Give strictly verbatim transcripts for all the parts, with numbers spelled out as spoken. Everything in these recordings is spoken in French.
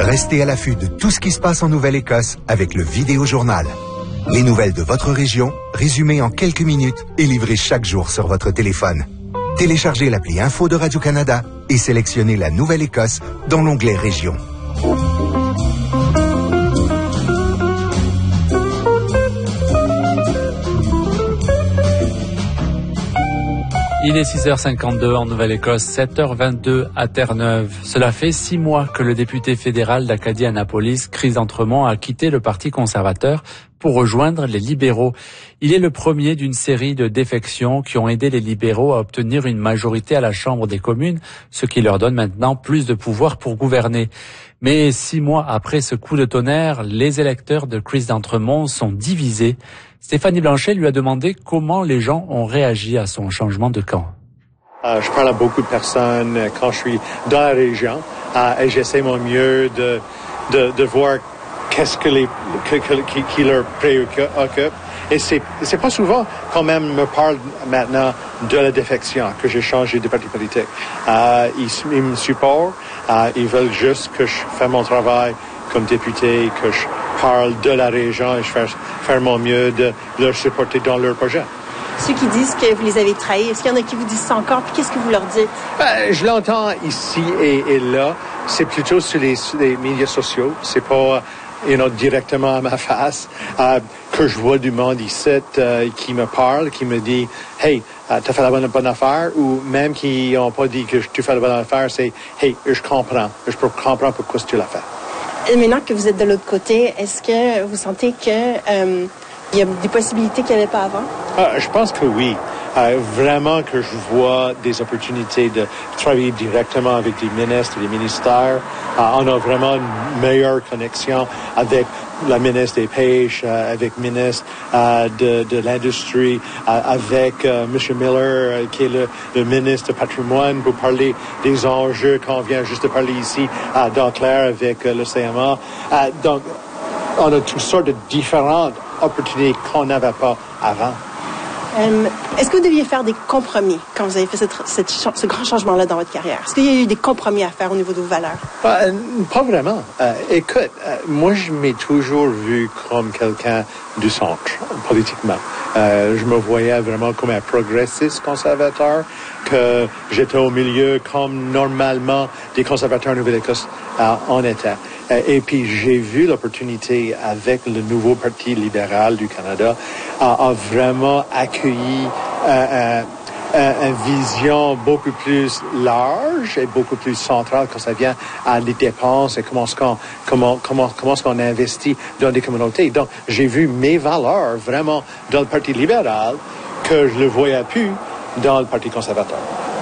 Restez à l'affût de tout ce qui se passe en Nouvelle-Écosse avec le Vidéojournal. Les nouvelles de votre région, résumées en quelques minutes et livrées chaque jour sur votre téléphone. Téléchargez l'appli Info de Radio-Canada et sélectionnez la Nouvelle-Écosse dans l'onglet Région. Il est six heures cinquante-deux en Nouvelle-Écosse, sept heures vingt-deux à Terre-Neuve. Cela fait six mois que le député fédéral d'Acadie-Annapolis, Chris d'Entremont, a quitté le Parti conservateur pour rejoindre les libéraux. Il est le premier d'une série de défections qui ont aidé les libéraux à obtenir une majorité à la Chambre des communes, ce qui leur donne maintenant plus de pouvoir pour gouverner. Mais six mois après ce coup de tonnerre, les électeurs de Chris d'Entremont sont divisés. Stéphanie Blanchet lui a demandé comment les gens ont réagi à son changement de camp. Euh, je parle à beaucoup de personnes euh, quand je suis dans la région euh, et j'essaie mon mieux de, de, de voir qu'est-ce que les, que, que, qui, qui leur préoccupe. Et c'est, c'est pas souvent quand même me parle maintenant de la défection, que j'ai changé de parti politique. Euh, ils, ils me supportent, euh, ils veulent juste que je fasse mon travail comme député, que je parle de la région et je fasse faire mon mieux de leur supporter dans leur projet. Ceux qui disent que vous les avez trahis, est-ce qu'il y en a qui vous disent ça encore? Puis qu'est-ce que vous leur dites? Ben, je l'entends ici et, et là. C'est plutôt sur les, sur les médias sociaux. C'est pas you know, directement à ma face. Euh, que je vois du monde ici euh, qui me parle, qui me dit « Hey, euh, t'as fait la bonne, bonne affaire » ou même qui n'ont pas dit que tu fais la bonne affaire, c'est « Hey, je comprends. Je comprends pourquoi tu l'as fait. » Et maintenant que vous êtes de l'autre côté, est-ce que vous sentez que euh, il y a des possibilités qu'il n'y avait pas avant? Euh, je pense que oui. Euh, vraiment que je vois des opportunités de travailler directement avec les ministres et les ministères. Euh, on a vraiment une meilleure connexion avec la ministre des Pêches, euh, avec le ministre euh, de, de l'Industrie, euh, avec euh, M. Miller, euh, qui est le, le ministre du Patrimoine, pour parler des enjeux qu'on vient juste de parler ici à Doclair avec euh, le C M A. Euh, donc, on a toutes sortes de différentes opportunités qu'on n'avait pas avant. Euh, est-ce que vous deviez faire des compromis quand vous avez fait cette, cette, ce grand changement-là dans votre carrière? Est-ce qu'il y a eu des compromis à faire au niveau de vos valeurs? Euh, pas vraiment. Euh, écoute, euh, moi, je m'ai toujours vu comme quelqu'un du centre, politiquement. Euh, je me voyais vraiment comme un progressiste conservateur, que j'étais au milieu comme normalement des conservateurs Nouvelle-Écosse euh, en étaient. Euh, et puis, j'ai vu l'opportunité avec le nouveau Parti libéral du Canada à, à vraiment accueillir euh, euh, une vision beaucoup plus large et beaucoup plus centrale quand ça vient à les dépenses et comment est-ce qu'on, comment, comment, comment est-ce qu'on investit dans des communautés. Donc, j'ai vu mes valeurs vraiment dans le Parti libéral que je ne le voyais plus dans le Parti conservateur.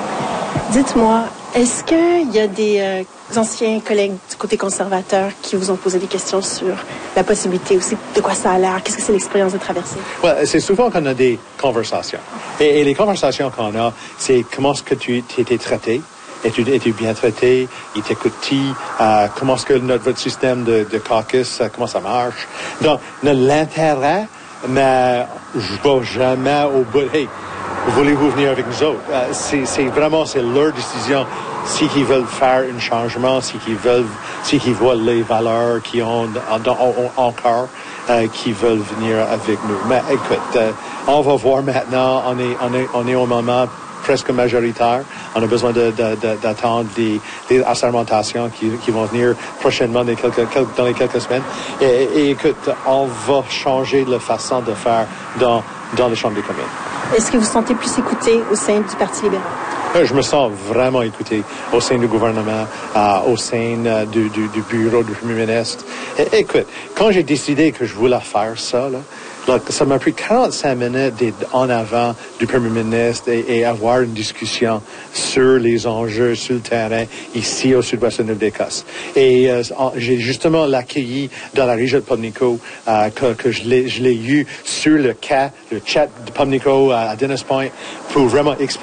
Dites-moi, est-ce qu'il y a des euh, anciens collègues du côté conservateur qui vous ont posé des questions sur la possibilité aussi de quoi ça a l'air? Qu'est-ce que c'est l'expérience de traverser? Ouais, c'est souvent qu'on a des conversations. Et, et les conversations qu'on a, c'est comment est-ce que tu étais traité? Es-tu, es-tu bien traité? Il t'écoute-t-il? Euh, comment est-ce que notre, votre système de, de caucus, euh, comment ça marche? Donc, l'intérêt, mais je ne vais jamais au bout. Hey, voulez-vous venir avec nous autres? Euh, c'est, c'est vraiment, c'est leur décision. Si ils veulent faire un changement, si ils veulent, si ils voient les valeurs qu'ils ont, ont, ont encore, euh, qui veulent venir avec nous. Mais écoute, euh, on va voir maintenant. On est, on est, on est au moment presque majoritaire. On a besoin de, de, de, d'attendre des, des assermentations qui, qui vont venir prochainement dans les quelques, quelques, dans les quelques semaines. Et, et écoute, on va changer la façon de faire dans, dans les chambres des communes. Est-ce que vous vous sentez plus écouté au sein du Parti libéral? Je me sens vraiment écouté au sein du gouvernement, euh, au sein euh, du, du, du bureau du premier ministre. Et, écoute, quand j'ai décidé que je voulais faire ça, là, là, ça m'a pris quarante-cinq minutes d'être en avant du premier ministre et, et avoir une discussion sur les enjeux sur le terrain ici au sud-ouest de Nouvelle-Écosse. Et euh, j'ai justement l'accueilli dans la région de Pubnico, euh, que, que je l'ai, je l'ai eu sur le cas, le chat de Pubnico à, à Dennis Point, pour vraiment expliquer